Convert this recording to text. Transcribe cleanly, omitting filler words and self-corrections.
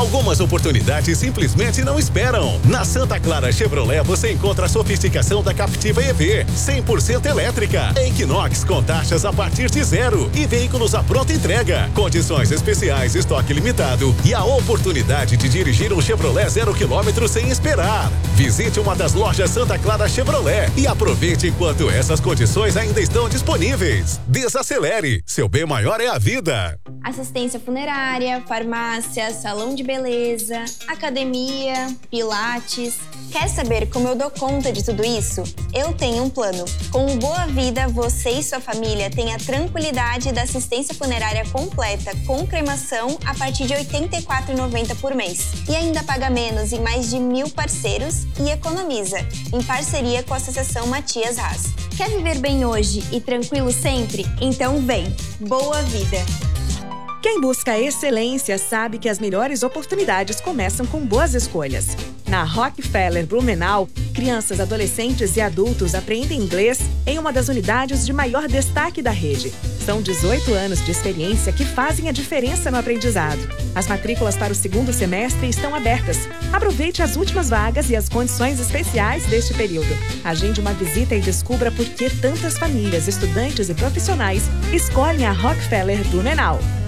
Algumas oportunidades simplesmente não esperam. Na Santa Clara Chevrolet você encontra a sofisticação da Captiva EV, 100% elétrica. Equinox com taxas a partir de 0 e veículos à pronta entrega. Condições especiais, estoque limitado e a oportunidade de dirigir um Chevrolet 0 km sem esperar. Visite uma das lojas Santa Clara Chevrolet e aproveite enquanto essas condições ainda estão disponíveis. Desacelere, seu bem maior é a vida. Assistência funerária, farmácia, salão de beleza, academia, pilates. Quer saber como eu dou conta de tudo isso? Eu tenho um plano. Com o Boa Vida, você e sua família têm a tranquilidade da assistência funerária completa com cremação a partir de R$ 84,90 por mês. E ainda paga menos em mais de 1.000 parceiros e economiza, em parceria com a Associação Matias Haas. Quer viver bem hoje e tranquilo sempre? Então vem! Boa Vida! Quem busca excelência sabe que as melhores oportunidades começam com boas escolhas. Na Rockefeller Blumenau, crianças, adolescentes e adultos aprendem inglês em uma das unidades de maior destaque da rede. São 18 anos de experiência que fazem a diferença no aprendizado. As matrículas para o segundo semestre estão abertas. Aproveite as últimas vagas e as condições especiais deste período. Agende uma visita e descubra por que tantas famílias, estudantes e profissionais escolhem a Rockefeller Blumenau.